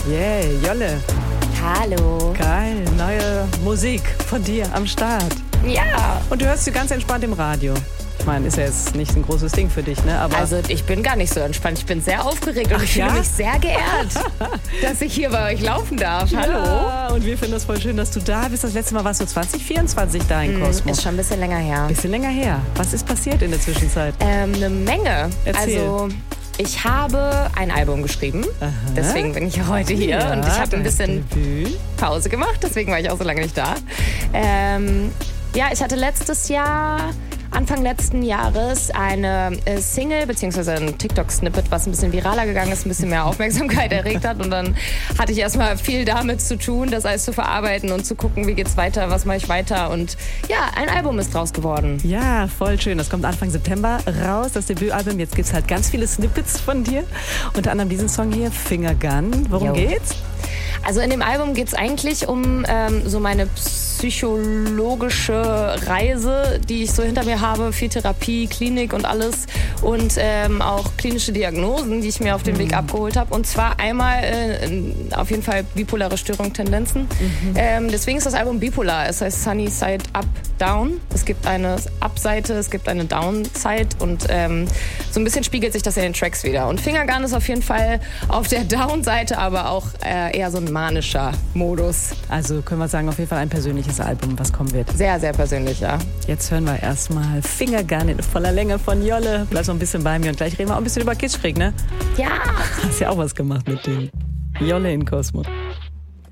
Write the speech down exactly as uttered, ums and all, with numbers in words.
Yeah, Jolle. Hallo. Geil, neue Musik von dir am Start. Ja. Und du hörst sie ganz entspannt im Radio. Ich meine, ist ja jetzt nicht ein großes Ding für dich, ne? Aber also ich bin gar nicht so entspannt. Ich bin sehr aufgeregt und Ach, ich fühle ja? mich sehr geehrt, dass ich hier bei euch laufen darf. Hallo. Ja, und wir finden das voll schön, dass du da bist. Das letzte Mal warst du zwanzig vierundzwanzig da in Mm, Cosmo. ist schon ein bisschen länger her. Bisschen länger her. Was ist passiert in der Zwischenzeit? Ähm, eine Menge. Erzähl. Also ich habe ein Album geschrieben. Aha. Deswegen bin ich ja heute hier. Ja, und ich habe dein ein bisschen Debüt. Pause gemacht. Deswegen war ich auch so lange nicht da. Ähm, ja, ich hatte letztes Jahr... Anfang letzten Jahres eine äh, Single bzw. ein TikTok-Snippet, was ein bisschen viraler gegangen ist, ein bisschen mehr Aufmerksamkeit erregt hat. Und dann hatte ich erstmal viel damit zu tun, das alles zu verarbeiten und zu gucken, wie geht's weiter, was mache ich weiter. Und ja, ein Album ist draus geworden. Ja, voll schön. Das kommt Anfang September raus, das Debütalbum. Jetzt gibt es halt ganz viele Snippets von dir. Unter anderem diesen Song hier, Finger Gun. Worum Jo. geht's? Also in dem Album geht es eigentlich um ähm, so meine psychologische Reise, die ich so hinter mir habe. Viel Therapie, Klinik und alles. Und ähm, auch klinische Diagnosen, die ich mir auf dem Weg abgeholt habe. Und zwar einmal äh, auf jeden Fall bipolare Störung, Tendenzen. Mhm. Ähm, deswegen ist das Album bipolar. Es heißt Sunny Side Up, Down. Es gibt eine Up-Seite, es gibt eine Down-Side. Und ähm, so ein bisschen spiegelt sich das in den Tracks wieder. Und Finger Gun ist auf jeden Fall auf der Down-Seite, aber auch äh, eher so ein manischer Modus. Also können wir sagen, auf jeden Fall ein persönliches Album, was kommen wird. Sehr, sehr persönlich, ja. Jetzt hören wir erstmal Finger Gun in voller Länge von Jolle. Bleib noch ein bisschen bei mir und gleich reden wir auch ein bisschen über Kitschkrieg, ne? Ja. Hast ja auch was gemacht mit dem Jolle in Cosmo.